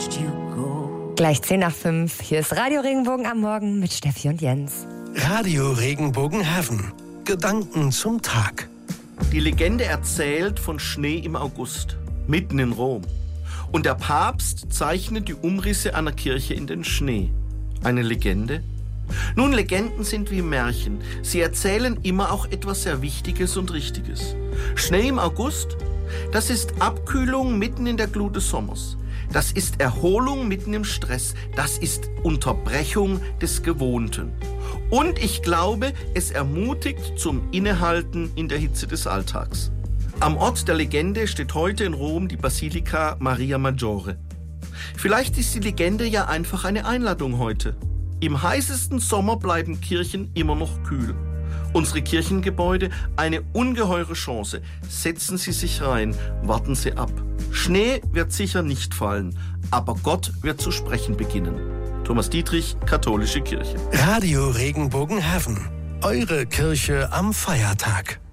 Gleich 10:05. Hier ist Radio Regenbogen am Morgen mit Steffi und Jens. Radio Regenbogenhaven. Gedanken zum Tag. Die Legende erzählt von Schnee im August, mitten in Rom. Und der Papst zeichnet die Umrisse einer Kirche in den Schnee. Eine Legende? Nun, Legenden sind wie Märchen. Sie erzählen immer auch etwas sehr Wichtiges und Richtiges. Schnee im August, das ist Abkühlung mitten in der Glut des Sommers. Das ist Erholung mitten im Stress. Das ist Unterbrechung des Gewohnten. Und ich glaube, es ermutigt zum Innehalten in der Hitze des Alltags. Am Ort der Legende steht heute in Rom die Basilika Maria Maggiore. Vielleicht ist die Legende ja einfach eine Einladung heute. Im heißesten Sommer bleiben Kirchen immer noch kühl. Unsere Kirchengebäude eine ungeheure Chance. Setzen Sie sich rein, warten Sie ab. Schnee wird sicher nicht fallen, aber Gott wird zu sprechen beginnen. Thomas Dietrich, Katholische Kirche. Radio Regenbogenhaven. Eure Kirche am Feiertag.